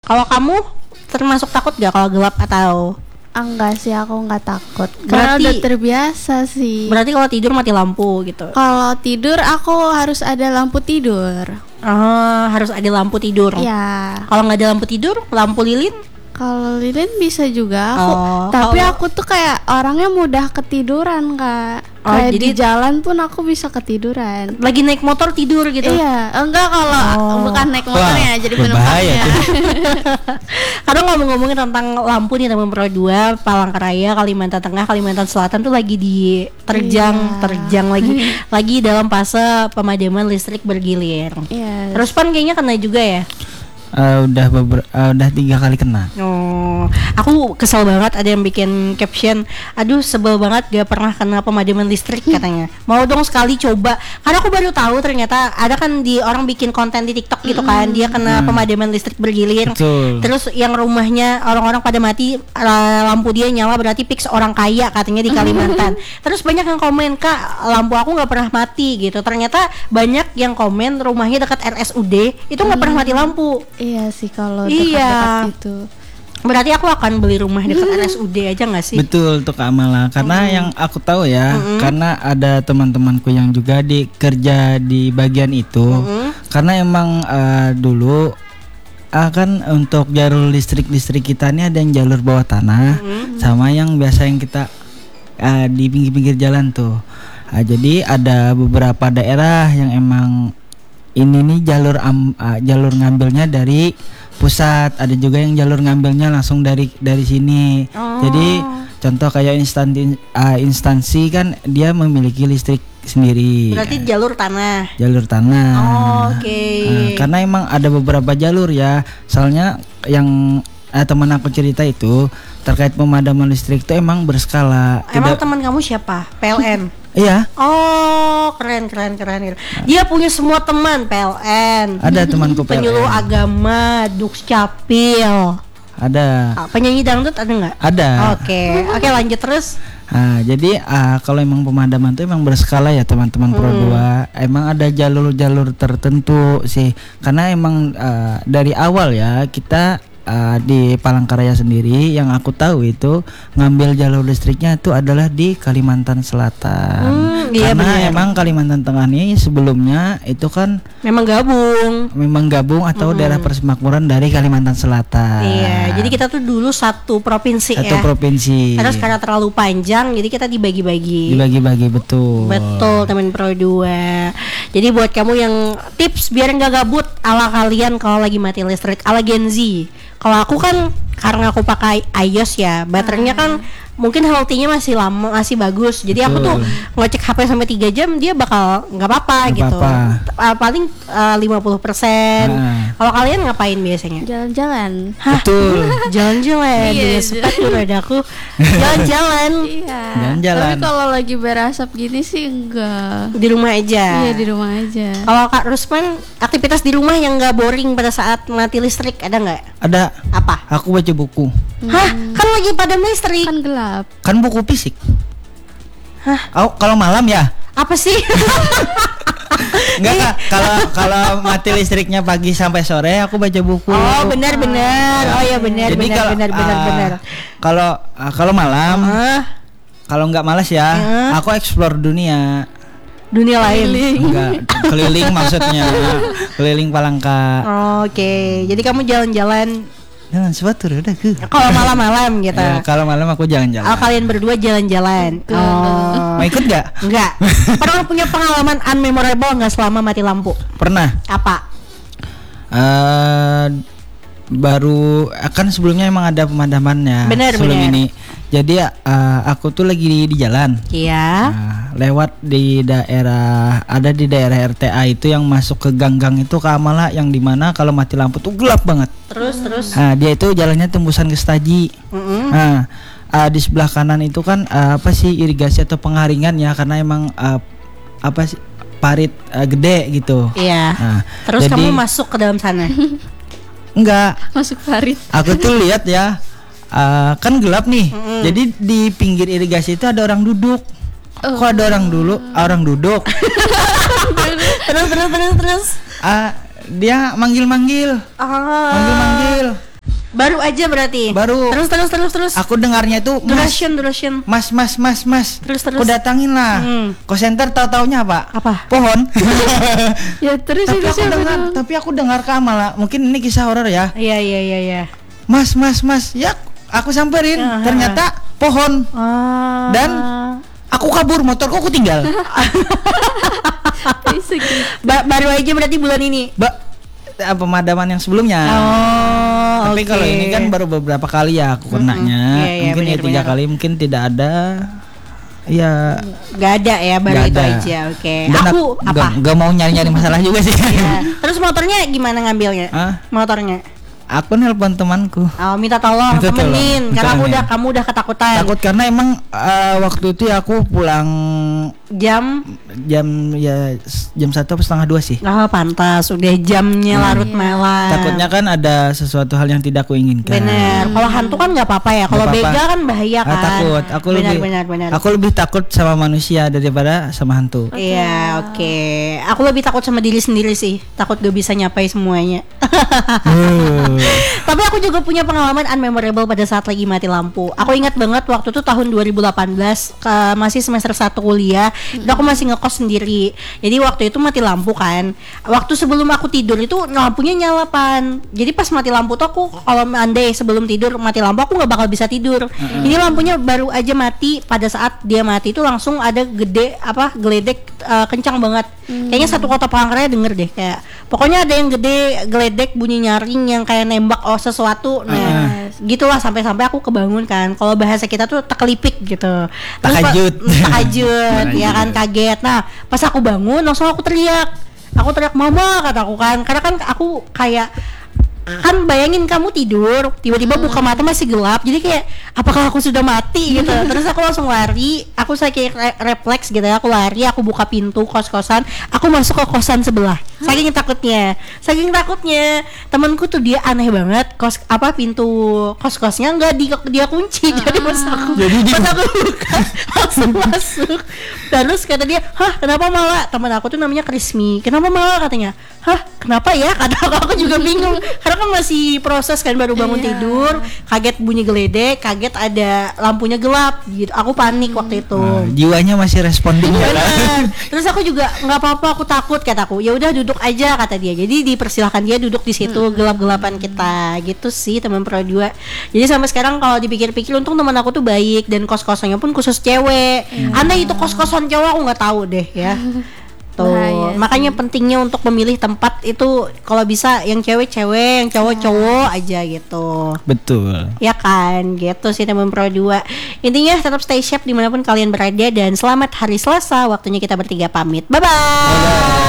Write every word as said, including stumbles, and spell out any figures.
Kalau kamu termasuk takut gak kalau gelap atau? Enggak sih, aku nggak takut. Karena Berarti- udah terbiasa sih. Berarti kalau tidur mati lampu gitu. Kalau tidur aku harus ada lampu tidur. Ah, harus ada lampu tidur. Ya. Kalau nggak ada lampu tidur, lampu lilin? Kalau lilin bisa juga aku. Oh, Tapi kalau- aku tuh kayak orangnya mudah ketiduran, Kak. Oh, Kayak jadi- di jalan pun aku bisa ketiduran. Lagi naik motor tidur gitu. Iya, enggak kalau Oh. bukan naik motor Wah, ya, jadi berbahaya penumpangnya. tuh. Karena ngomong-ngomongin tentang lampu nih teman Pro dua, Palangkaraya, Kalimantan Tengah, Kalimantan Selatan tuh lagi diterjang, Iya. terjang lagi lagi dalam fase pemadaman listrik bergilir. Iya. Terus Pan kayaknya kena juga ya. Uh, udah beber, uh, udah tiga kali kena. Oh, aku kesel banget ada yang bikin caption, aduh sebel banget gak pernah kena pemadaman listrik katanya. Mau dong sekali coba. Karena aku baru tahu ternyata ada kan di orang bikin konten di TikTok gitu kan, dia kena pemadaman listrik bergilir. Betul. Terus yang rumahnya orang-orang pada mati, uh, lampu dia nyala berarti fix orang kaya katanya di Kalimantan. Terus banyak yang komen, "Kak, lampu aku nggak pernah mati" gitu. Ternyata banyak yang komen rumahnya dekat R S U D itu nggak pernah mati lampu. Iya sih kalau Iya. dekat-dekat gitu. Berarti aku akan beli rumah dekat R S U D aja nggak sih? Betul tuh Kak Amala. Karena yang aku tahu ya, karena ada teman-temanku yang juga di kerja di bagian itu. Karena emang uh, dulu akan untuk jalur listrik-listrik kita ini ada yang jalur bawah tanah, sama yang biasa yang kita uh, di pinggir-pinggir jalan tuh. Uh, jadi ada beberapa daerah yang emang ini nih jalur am, uh, jalur ngambilnya dari pusat, ada juga yang jalur ngambilnya langsung dari dari sini. Oh. Jadi contoh kayak instansi uh, instansi kan dia memiliki listrik sendiri. Berarti jalur tanah. Jalur tanah. Oh, oke. Nah, karena emang ada beberapa jalur ya. Soalnya yang eh, teman aku cerita itu terkait pemadaman listrik itu emang berskala. Emang Tidak- teman kamu siapa? P L N. Iya, Oh, keren keren keren. keren. Dia punya semua teman P L N. ada temanku P L N. Penyuluh agama, Dukcapil. Ada. Ah, penyanyi dangdut ada nggak? Ada. Oke, oke lanjut terus. Nah, jadi ah, kalau emang pemadaman itu emang berskala ya teman-teman Pro dua. Emang ada jalur-jalur tertentu sih. Karena emang ah, dari awal ya kita ah, di Palangkaraya sendiri yang aku tahu itu ngambil jalur listriknya itu adalah di Kalimantan Selatan. Hmm, iya Karena benar. emang Kalimantan Tengah ini sebelumnya itu kan Memang gabung. memang gabung atau daerah persemakmuran dari Kalimantan Selatan. Iya, jadi kita tuh dulu satu provinsi satu ya. provinsi. Terus karena terlalu panjang, jadi kita dibagi-bagi. Dibagi-bagi betul. Betul teman Pro dua. Jadi buat kamu yang tips biar nggak gabut ala kalian kalau lagi mati listrik, ala Gen Z. Kalau aku kan karena aku pakai iOS ya, baterainya kan mungkin healthy-nya masih lama, masih bagus. Jadi aku tuh ngecek H P sampai tiga jam dia bakal nggak apa-apa Nggak gitu. apa-apa. Uh, paling uh, lima puluh persen. Ah. Kalau kalian ngapain biasanya? Jalan-jalan. Hah? Betul. Jalan-jalan Iya, dengan sepatu rodaku. Jalan-jalan Iya. Jalan-jalan. Tapi kalau lagi berasap gini sih enggak. di rumah aja. Iya, di rumah aja. Kalau Kak Rusman, aktivitas di rumah yang nggak boring pada saat mati listrik ada nggak? Ada. Apa? Aku baca buku. Hah? Kan lagi pada listrik. Kan gelap. Kan buku fisik. Hah? Oh, kalau malam ya? Apa sih? Enggak Kak, kalau kalau mati listriknya pagi sampai sore aku baca buku. Oh benar benar. Oh ya benar Jadi benar kalau benar benar ah, benar. Kalau ah, kalau malam, Ah, kalau nggak malas ya, Ah. aku explore dunia. dunia lain. Enggak, keliling maksudnya. Keliling Palangka. Oke, jadi kamu jalan-jalan Dengan sepatu roda ke. kalau malam-malam gitu. Ya, kalau malam aku jalan-jalan. Oh, kalian berdua jalan-jalan. Oh. Mau ikut nggak? Enggak. Pernah punya pengalaman unmemorable nggak selama mati lampu? Pernah. Apa? Eh baru kan sebelumnya emang ada pemadamannya. Benar, sebelum benar. ini. Jadi eh, aku tuh lagi di, di jalan. Iya. Nah, lewat di daerah ada di daerah R T A itu yang masuk ke gang-gang itu ke Amala yang dimana kalau mati lampu tuh gelap banget. Terus terus. Nah, dia itu jalannya tembusan ke Setaji. Mm-mm. Nah, eh, di sebelah kanan itu kan eh, apa sih irigasi atau pengaringan ya karena emang eh, apa sih parit eh, gede gitu. Iya. Nah, Terus jadi- kamu masuk ke dalam sana. Enggak, Masuk parit. aku tuh lihat ya eh, kan gelap nih. Jadi di pinggir irigasi itu ada orang duduk. Kok ada orang dulu, orang duduk? terus terus terus terus. Ah, dia manggil-manggil, Ah. manggil-manggil. Baru aja berarti. Baru. Terus terus terus terus. Aku dengarnya itu mas, Duration duration. mas, mas, mas, mas. Terus terus. Aku datangin lah. Hmm. Call center tahu-taunya apa? Apa? Pohon. Ya terus tapi itu aku siapa dengar, tuh? tapi aku dengar malah. Mungkin ini kisah horor ya. Iya iya iya iya. Mas, mas, mas. Ya, aku samperin. Uh-huh. Ternyata pohon. Ah. Dan aku kabur, motorku aku tinggal. Bisa gitu. Ba- baru aja berarti bulan ini. Ba eh, pemadaman yang sebelumnya. Oh, Tapi oke. kalau ini kan baru beberapa kali ya aku kenanya. Iya, iya, mungkin ya benar, tiga benar. kali, mungkin tidak ada. Ya, Gak ada ya, baru nggak itu ada. aja. Oke. Dan Aku aku apa? Gak, gak mau nyari-nyari masalah juga sih. Ya. Terus motornya gimana ngambilnya? Hah? Motornya? Aku nelpon temanku. Oh, minta tolong Minta tolong, temenin minta karena aku tolong. udah kamu udah ketakutan. Takut karena emang eh, waktu itu ya aku pulang Jam jam ya s- jam satu atau setengah dua sih. oh, pantas udah jamnya larut Iya. malam. Takutnya kan ada sesuatu hal yang tidak aku inginkan. Bener. Kalau hantu kan nggak apa-apa ya. Kalau Nggak apa-apa. begal kan bahaya Ah, kan. takut. Aku benar, lebih benar benar. Aku lebih takut sama manusia daripada sama hantu. Iya, oke. Aku lebih takut sama diri sendiri sih. Takut gak bisa nyapai semuanya. Uh. Tapi aku juga punya pengalaman unmemorable pada saat lagi mati lampu. Aku ingat banget waktu itu tahun dua ribu delapan belas, ke, masih semester satu kuliah. Dan aku masih ngekos sendiri. Jadi waktu itu mati lampu kan. Waktu sebelum aku tidur itu lampunya nyala pan. Jadi pas mati lampu tuh aku kalau andai sebelum tidur mati lampu aku nggak bakal bisa tidur. Ini lampunya baru aja mati, pada saat dia mati itu langsung ada gede apa geledek eh, kencang banget. Kayaknya satu kota Palangkaraya denger deh kayak. Pokoknya ada yang gede geledek bunyi nyaring yang kayak nembak oh sesuatu. Nah, gitulah sampai-sampai aku kebangun kan. Kalau bahasa kita tuh tekelipik gitu. Terus pa- Takajud. Takajud, ya kan kaget. Nah, pas aku bangun langsung aku teriak. Aku teriak mama kataku kan. Karena kan aku kayak kan bayangin kamu tidur tiba-tiba buka mata masih gelap jadi kayak apakah aku sudah mati gitu. Terus aku langsung lari, aku saking re- refleks gitu ya, aku lari, aku buka pintu kos-kosan, aku masuk ke kosan sebelah. Saking takutnya, saking takutnya temanku tuh dia aneh banget, kos apa pintu kos-kosnya nggak di dia kunci. Jadi pas aku Jadi di- pas aku buka langsung masuk. Terus kata dia, hah kenapa malah, teman aku tuh namanya Krismi, kenapa malah katanya, hah kenapa ya, kata aku, aku juga bingung karena kan masih proses kan baru bangun Iya. tidur, kaget bunyi geledek, kaget ada lampunya gelap gitu, aku panik waktu itu. Nah, jiwanya masih responding ya kan? Bener. Terus aku juga nggak apa-apa, aku takut kataku. Ya udah duduk aja kata dia. Jadi dipersilahkan dia duduk di situ gelap-gelapan kita. Gitu sih teman Pro dua. Jadi sampai sekarang kalau dipikir-pikir untung teman aku tuh baik dan kos-kosannya pun khusus cewek. Andai itu kos-kosan cowok aku nggak tahu deh ya. Tuh. Bahaya sih. Makanya pentingnya untuk memilih tempat itu kalau bisa yang cewek-cewek, yang cowok-cowok aja gitu. Betul. Ya kan, gitu sih teman Pro dua. Intinya tetap stay safe dimanapun kalian berada dan selamat hari Selasa. Waktunya kita bertiga pamit. Bye bye.